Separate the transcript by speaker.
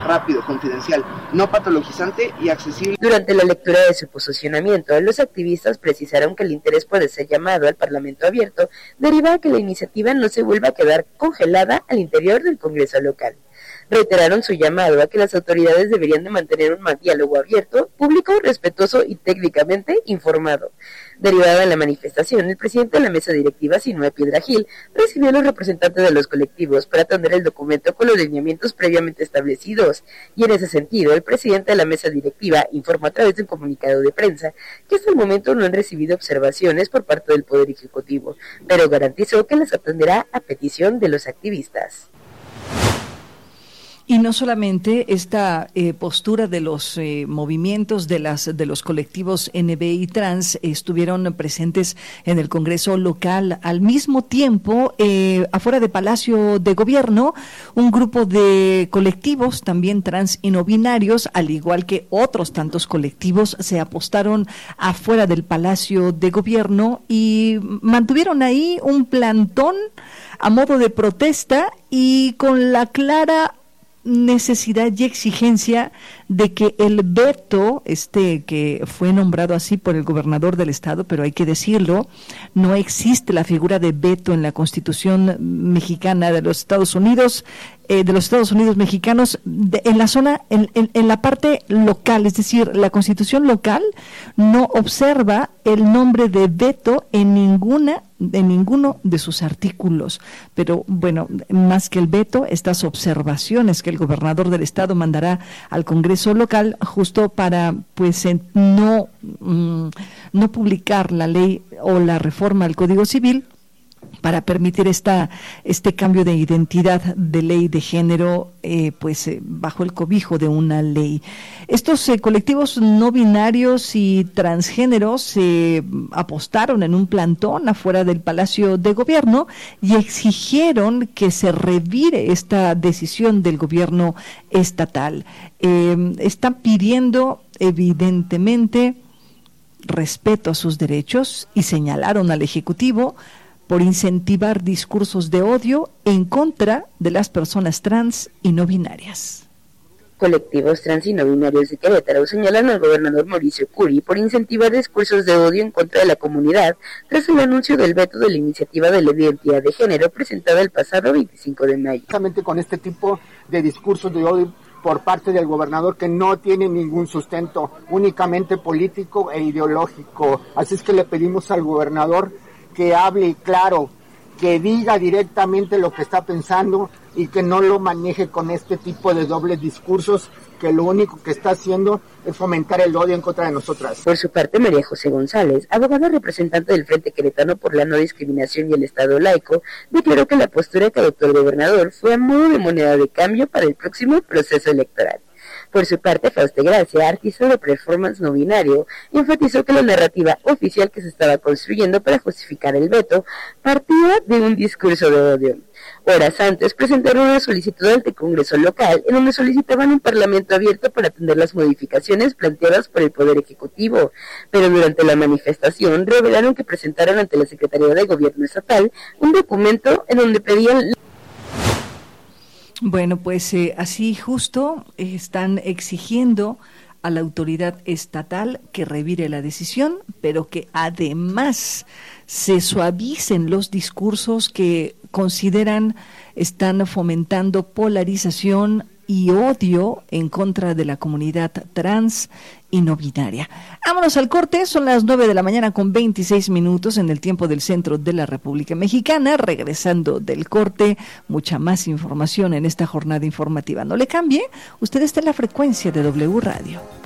Speaker 1: rápido, confidencial, no patologizante y accesible.
Speaker 2: Durante la lectura de su posicionamiento, los activistas precisaron que el interés por ser llamado al Parlamento abierto deriva a que la iniciativa no se vuelva a quedar congelada al interior del Congreso local. Reiteraron su llamado a que las autoridades deberían de mantener un diálogo abierto, público, respetuoso y técnicamente informado. Derivada de la manifestación, el presidente de la mesa directiva, Sinue Piedra Gil, recibió a los representantes de los colectivos para atender el documento con los lineamientos previamente establecidos, y en ese sentido, el presidente de la mesa directiva informó a través de un comunicado de prensa que hasta el momento no han recibido observaciones por parte del Poder Ejecutivo, pero garantizó que las atenderá a petición de los activistas.
Speaker 3: Y no solamente esta postura de los movimientos de los colectivos NBI Trans estuvieron presentes en el Congreso local. Al mismo tiempo, afuera de Palacio de Gobierno, un grupo de colectivos también trans y no binarios, al igual que otros tantos colectivos, se apostaron afuera del Palacio de Gobierno y mantuvieron ahí un plantón a modo de protesta y con la clara necesidad y exigencia de que el veto, que fue nombrado así por el gobernador del estado, pero hay que decirlo, no existe la figura de veto en la Constitución mexicana de los Estados Unidos, mexicanos, en la zona, en la parte local, es decir, la Constitución local no observa el nombre de veto en ninguno de sus artículos, pero bueno, más que el veto, estas observaciones que el gobernador del estado mandará al Congreso local justo para no publicar la ley o la reforma al Código Civil para permitir este cambio de identidad de ley de género bajo el cobijo de una ley. Estos colectivos no binarios y transgéneros se apostaron en un plantón afuera del Palacio de Gobierno y exigieron que se revire esta decisión del gobierno estatal. Están pidiendo evidentemente respeto a sus derechos y señalaron al Ejecutivo por incentivar discursos de odio en contra de las personas trans y no binarias.
Speaker 2: Colectivos trans y no binarios de Querétaro señalan al gobernador Mauricio Curi por incentivar discursos de odio en contra de la comunidad tras el anuncio del veto de la iniciativa de la identidad de género presentada el pasado 25 de mayo.
Speaker 1: Justamente con este tipo de discursos de odio por parte del gobernador que no tiene ningún sustento, únicamente político e ideológico. Así es que le pedimos al gobernador que hable claro, que diga directamente lo que está pensando y que no lo maneje con este tipo de dobles discursos que lo único que está haciendo es fomentar el odio en contra de nosotras.
Speaker 2: Por su parte, María José González, abogada representante del Frente Queretano por la No Discriminación y el Estado Laico, declaró que la postura que adoptó el gobernador fue a modo de moneda de cambio para el próximo proceso electoral. Por su parte, Fauste Gracia, artista de performance no binario, enfatizó que la narrativa oficial que se estaba construyendo para justificar el veto partía de un discurso de odio. Horas antes presentaron una solicitud ante el Congreso local en donde solicitaban un parlamento abierto para atender las modificaciones planteadas por el Poder Ejecutivo, pero durante la manifestación revelaron que presentaron ante la Secretaría de Gobierno Estatal un documento en donde pedían...
Speaker 3: Bueno, pues así justo están exigiendo a la autoridad estatal que revire la decisión, pero que además se suavicen los discursos que consideran están fomentando polarización y odio en contra de la comunidad trans y no binaria. Vámonos al corte, son las 9:26 en el tiempo del centro de la República Mexicana. Regresando del corte, mucha más información en esta jornada informativa. No le cambie, usted está en la frecuencia de W Radio.